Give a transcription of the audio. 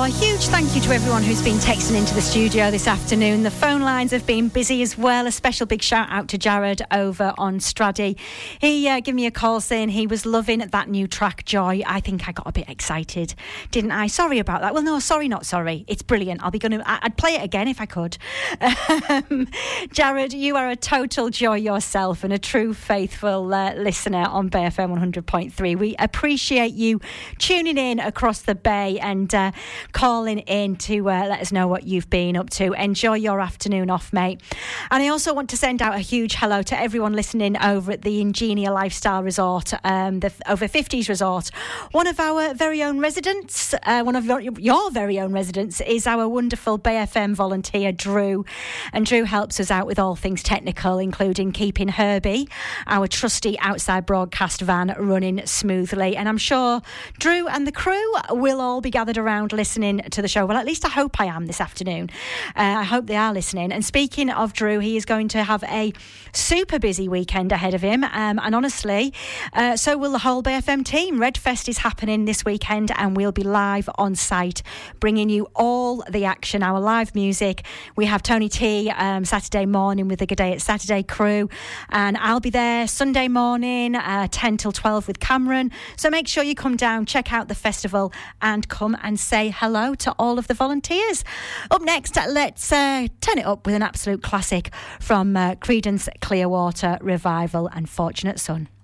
a huge thank you to everyone who's been texting into the studio this afternoon. The phone lines have been busy as well. A special big shout out to Jared over on Straddy. He gave me a call saying he was loving that new track, Joy. I think I got a bit excited, didn't I? Sorry about that. Well, no, sorry, not sorry. It's brilliant. I'd play it again if I could. Jared, you are a total joy yourself and a true faithful listener on Bay FM 100.3. We appreciate you tuning in across the Bay and calling in to let us know what you've been up to. Enjoy your afternoon off, mate. And I also want to send out a huge hello to everyone listening over at the Ingenia Lifestyle Resort, the Over 50s Resort. One of our very own residents, one of your very own residents, is our wonderful Bay FM volunteer, Drew. And Drew helps us out with all things technical, including keeping Herbie, our trusty outside broadcast van, running smoothly. And I'm sure Drew and the crew will all be gathered around listening to the show. Well, at least I hope I am this afternoon. I hope they are listening. And speaking of Drew, he is going to have a super busy weekend ahead of him. And honestly, so will the whole Bay FM team. Redfest is happening this weekend and we'll be live on site, bringing you all the action, our live music. We have Tony T Saturday morning with the G'day It's Saturday crew. And I'll be there Sunday morning, 10 till 12 with Cameron. So make sure you come down, check out the festival and come and say hello to all of the volunteers. Up next, let's turn it up with an absolute classic from Creedence Clearwater Revival and Fortunate Son.